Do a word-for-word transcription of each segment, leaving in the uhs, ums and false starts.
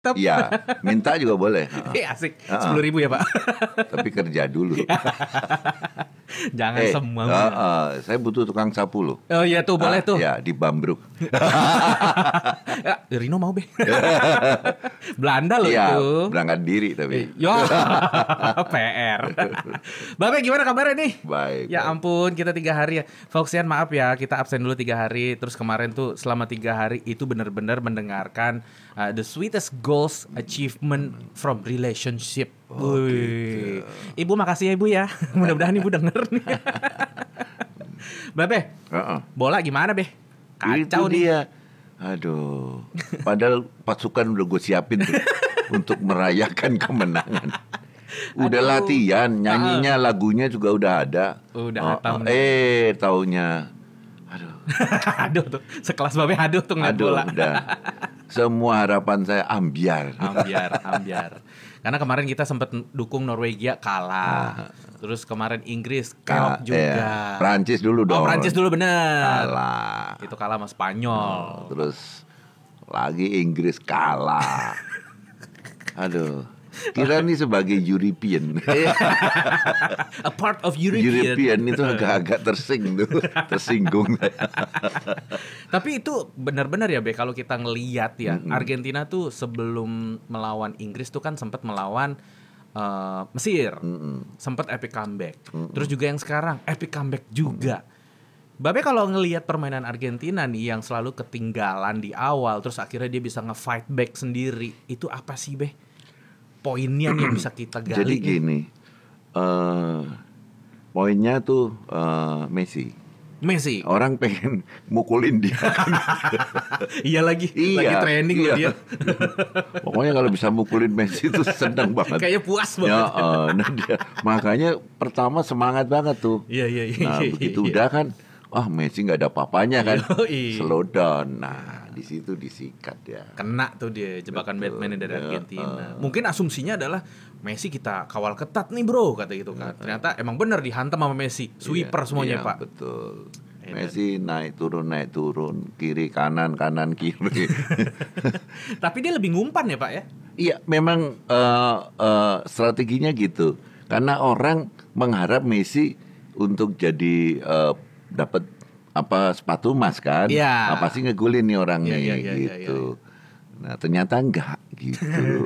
Tetep. Iya, minta juga boleh. Ih, asik. Heeh. sepuluh ribu ya, Pak? Tapi kerja dulu. Jangan eh, semua. uh, uh, saya butuh tukang sapu loh. Oh iya tuh, boleh Ah, tuh. Ya, di Bambruk. Ya, Rino mau, Be. Belanda loh Iya, itu. berangkat diri tapi. Yo, P R. Babe, gimana kabarnya nih? Baik. Ya baik. ampun, kita tiga hari ya. Foxian, maaf ya, kita absen dulu tiga hari. Terus kemarin tuh selama tiga hari itu benar-benar mendengarkan uh, the sweetest goals achievement from relationship. Oh, Wih. gitu. Ibu makasih ya Ibu ya. Mudah-mudahan Ibu denger nih. Babe, Uh-uh. bola gimana Be? Kacau Itu nih. dia. Aduh. Padahal pasukan udah gue siapin tuh untuk merayakan kemenangan. Udah Aduh. latihan, nyanyinya, lagunya juga udah ada. Udah Oh, hatam. oh, Eh, taunya. Aduh. Aduh tuh, sekelas Babe aduh tuh ngeliat Aduh, bola. udah. Semua harapan saya ambiar. Ambiar, ambiar. Karena kemarin kita sempat dukung Norwegia kalah. Terus kemarin Inggris keok Ka- juga. eh, Prancis dulu Oh, dong. Prancis dulu bener. Kalah. Itu kalah sama Spanyol. Terus lagi Inggris kalah. Aduh. Kira nih sebagai European. A part of European. European itu agak-agak tersing tuh, tersinggung. Tapi itu benar-benar ya Be, kalau kita ngeliat ya, mm-hmm. Argentina tuh sebelum melawan Inggris tuh kan sempat melawan uh, Mesir. Mm-hmm. Sempat epic comeback. Mm-hmm. Terus juga yang sekarang epic comeback juga. Mm-hmm. Babe kalau ngelihat permainan Argentina nih yang selalu ketinggalan di awal terus akhirnya dia bisa nge-fight back sendiri, itu apa sih Be? Poinnya nih yang bisa kita gali. Jadi gini, uh, poinnya tuh uh, Messi. Messi. Orang pengen mukulin dia. Iya lagi, iya, lagi training iya. loh dia. Pokoknya kalau bisa mukulin Messi itu senang banget. Kayaknya puas banget. Ya, uh, nah dia, makanya pertama semangat banget tuh. Iya iya iya. Nah iya, begitu iya. udah kan, wah Messi nggak ada papanya kan, Yoi. slow down. Nah di situ disikat ya. Kena tuh dia jebakan Betul. Batman dari Ya, Argentina. uh. Mungkin asumsinya adalah Messi kita kawal ketat nih bro, kata gitu kan. Ternyata emang bener dihantam sama Messi, sweeper Iya, semuanya iya, Pak. Betul. Edan. Messi naik turun naik turun, kiri kanan kanan kiri. Tapi dia lebih ngumpan ya Pak ya. Iya memang uh, uh, strateginya gitu. Karena orang mengharap Messi untuk jadi uh, dapat apa sepatu emas kan? Iya. Apa sih ngegulin nih orang Iya, nih iya, iya, gitu. iya, iya. Nah ternyata enggak gitu.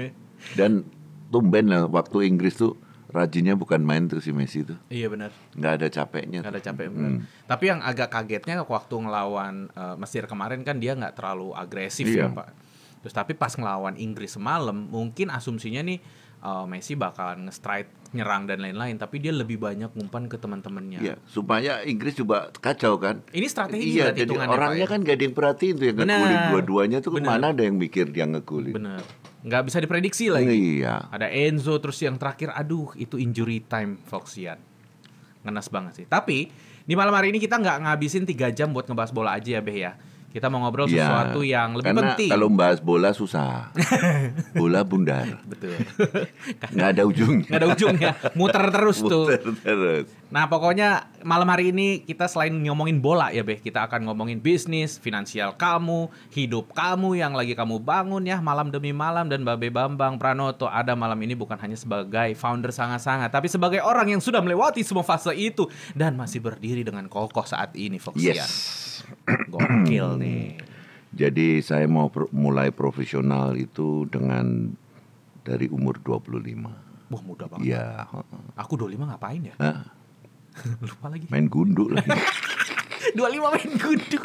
Dan tumben lah waktu Inggris tuh rajinnya bukan main tuh si Messi tuh. Iya benar. Nggak ada capeknya. Nggak ada tuh. capek benar. Hmm. Tapi yang agak kagetnya waktu ngelawan uh, Mesir kemarin kan dia nggak terlalu agresif Iya. ya Pak. Terus tapi pas ngelawan Inggris semalam mungkin asumsinya nih uh, Messi bakalan nge-strike nyerang dan lain-lain, tapi dia lebih banyak ngumpan ke teman-temannya. Iya, supaya Inggris juga kacau kan. Ini strategi Iya, berarti jadi hitungannya, orangnya Pak, ya? kan gak ada yang perhatiin tuh yang Bener. ngegulin dua-duanya tuh Bener. kemana ada yang mikir dia ngegulin. Bener, nggak bisa diprediksi lagi. Iya. Ada Enzo, terus yang terakhir, aduh itu injury time Foxian. Ngenes banget sih. Tapi di malam hari ini kita nggak ngabisin tiga jam buat ngebahas bola aja ya Beh ya. Kita mau ngobrol Iya, sesuatu yang lebih karena penting. kalau bahas bola susah. Bola bundar. Betul. Nggak ada ujungnya. Nggak ada ujungnya, muter terus tuh. Muter terus. Nah pokoknya malam hari ini kita selain ngomongin bola ya Beh, kita akan ngomongin bisnis, finansial kamu, hidup kamu yang lagi kamu bangun ya malam demi malam. Dan Babe Bambang Pranoto ada malam ini bukan hanya sebagai founder Sangat-Sangat, tapi sebagai orang yang sudah melewati semua fase itu dan masih berdiri dengan kokoh saat ini Foxian. Yes. Gokil nih. Jadi saya mau pro- mulai profesional itu dengan dari umur dua puluh lima. Wah muda banget. Iya. Aku dua puluh lima ngapain ya? Hah? Lupa lagi. Main gundu lagi. dua puluh lima main gundu.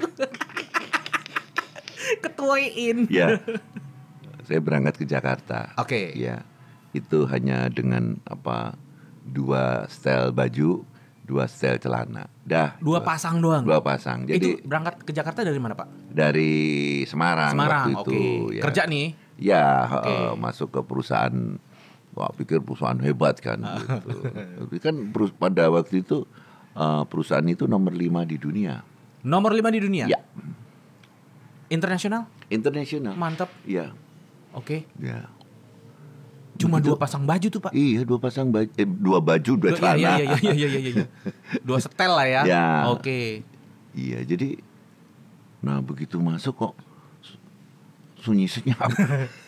Ketuain. Ya. Saya berangkat ke Jakarta. Oke. Ya. Itu hanya dengan apa dua style baju, dua style celana. Dah. Dua pasang doang. Dua pasang. Jadi itu berangkat ke Jakarta dari mana Pak? dari Semarang, Semarang, waktu oke. itu. Ya. Kerja nih? Ya, Oke. uh, masuk ke perusahaan. Wah, pikir perusahaan hebat kan. gitu. Tapi kan perus- pada waktu itu uh, perusahaan itu nomor lima di dunia. Nomor lima di dunia? Ya. Internasional? Internasional. Mantap. Ya. Oke. Ya. Cuma Begitu. dua pasang baju tuh Pak? Iya, dua pasang baju, eh, dua baju, dua Dua- celana. Iya, iya, iya, iya, iya, iya. Dua setel lah ya? Ya. Oke. Iya, jadi nah begitu masuk kok su- sunyi senyap.